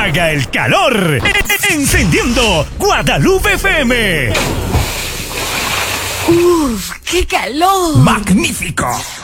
haga el calor. Encendiendo Guadalupe FM. ¡Uf! ¡Qué calor! ¡Magnífico!